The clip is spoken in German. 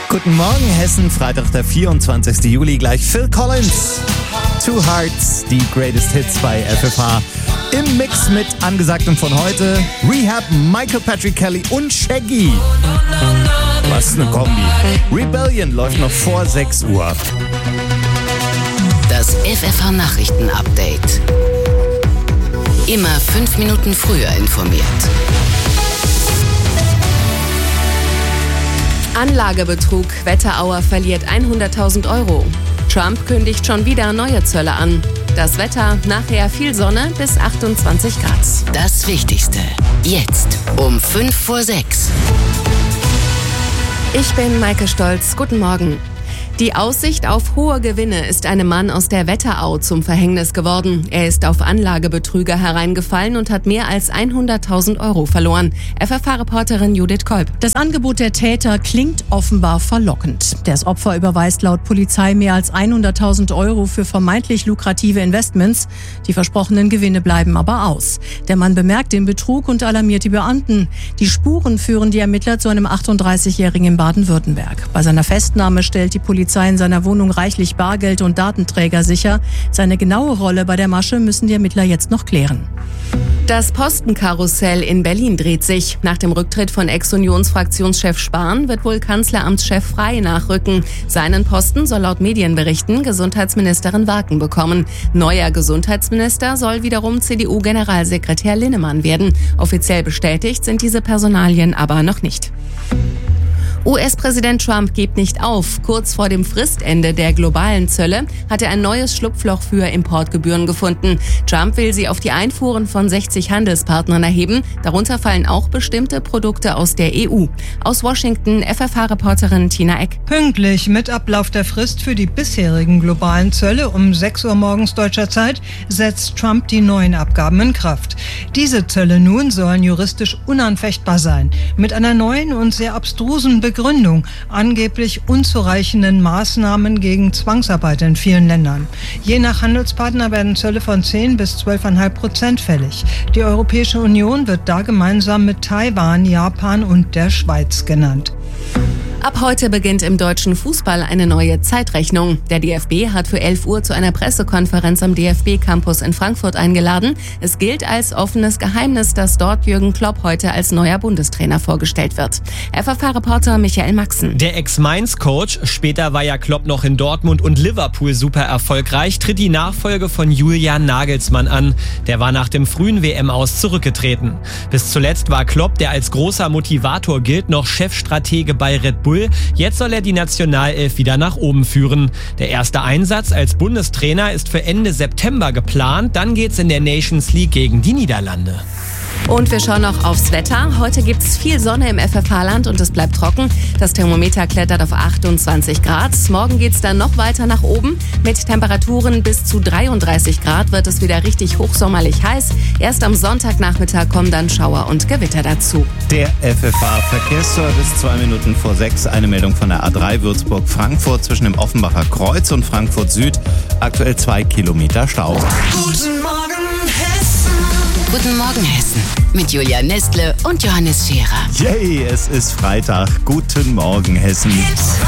Guten Morgen Hessen, Freitag der 24. Juli, gleich Phil Collins. Two Hearts, die Greatest Hits bei FFH. Im Mix mit Angesagtem von heute Rehab, Michael Patrick Kelly und Shaggy. Was eine Kombi. Rebellion läuft noch vor 6 Uhr. Das FFH Nachrichten-Update. Immer 5 Minuten früher informiert. Anlagebetrug. Wetterauer verliert 100.000 Euro. Trump kündigt schon wieder neue Zölle an. Das Wetter, nachher viel Sonne bis 28 Grad. Das Wichtigste. Jetzt um 5 vor 6. Ich bin Maike Stolz. Guten Morgen. Die Aussicht auf hohe Gewinne ist einem Mann aus der Wetterau zum Verhängnis geworden. Er ist auf Anlagebetrüger hereingefallen und hat mehr als 100.000 Euro verloren. FFH-Reporterin Judith Kolb. Das Angebot der Täter klingt offenbar verlockend. Das Opfer überweist laut Polizei mehr als 100.000 Euro für vermeintlich lukrative Investments. Die versprochenen Gewinne bleiben aber aus. Der Mann bemerkt den Betrug und alarmiert die Beamten. Die Spuren führen die Ermittler zu einem 38-Jährigen in Baden-Württemberg. Bei seiner Festnahme stellt die Polizei in seiner Wohnung reichlich Bargeld und Datenträger sicher. Seine genaue Rolle bei der Masche müssen die Ermittler jetzt noch klären. Das Postenkarussell in Berlin dreht sich. Nach dem Rücktritt von Ex-Unionsfraktionschef Spahn wird wohl Kanzleramtschef Frey nachrücken. Seinen Posten soll laut Medienberichten Gesundheitsministerin Waken bekommen. Neuer Gesundheitsminister soll wiederum CDU-Generalsekretär Linnemann werden. Offiziell bestätigt sind diese Personalien aber noch nicht. US-Präsident Trump gibt nicht auf. Kurz vor dem Fristende der globalen Zölle hat er ein neues Schlupfloch für Importgebühren gefunden. Trump will sie auf die Einfuhren von 60 Handelspartnern erheben. Darunter fallen auch bestimmte Produkte aus der EU. Aus Washington FFH-Reporterin Tina Eck. Pünktlich mit Ablauf der Frist für die bisherigen globalen Zölle um 6 Uhr morgens deutscher Zeit setzt Trump die neuen Abgaben in Kraft. Diese Zölle nun sollen juristisch unanfechtbar sein. Mit einer neuen und sehr abstrusen Begründung, angeblich unzureichenden Maßnahmen gegen Zwangsarbeit in vielen Ländern. Je nach Handelspartner werden Zölle von 10 bis 12,5% fällig. Die Europäische Union wird da gemeinsam mit Taiwan, Japan und der Schweiz genannt. Ab heute beginnt im deutschen Fußball eine neue Zeitrechnung. Der DFB hat für 11 Uhr zu einer Pressekonferenz am DFB-Campus in Frankfurt eingeladen. Es gilt als offenes Geheimnis, dass dort Jürgen Klopp heute als neuer Bundestrainer vorgestellt wird. FFH-Reporter Michael Maxen. Der Ex-Mainz-Coach, später war ja Klopp noch in Dortmund und Liverpool super erfolgreich, tritt die Nachfolge von Julian Nagelsmann an. Der war nach dem frühen WM-Aus zurückgetreten. Bis zuletzt war Klopp, der als großer Motivator gilt, noch Chefstratege bei Red Bull. Jetzt soll er die Nationalelf wieder nach oben führen. Der erste Einsatz als Bundestrainer ist für Ende September geplant. Dann geht's in der Nations League gegen die Niederlande. Und wir schauen noch aufs Wetter. Heute gibt es viel Sonne im FFH-Land und es bleibt trocken. Das Thermometer klettert auf 28 Grad. Morgen geht es dann noch weiter nach oben. Mit Temperaturen bis zu 33 Grad wird es wieder richtig hochsommerlich heiß. Erst am Sonntagnachmittag kommen dann Schauer und Gewitter dazu. Der FFH-Verkehrsservice, 2 Minuten vor 6. Eine Meldung von der A3 Würzburg-Frankfurt zwischen dem Offenbacher Kreuz und Frankfurt Süd. Aktuell 2 Kilometer Stau. Guten Morgen, Hessen. Guten Morgen, Hessen. Mit Julia Nestle und Johannes Scherer. Yay, es ist Freitag. Guten Morgen, Hessen.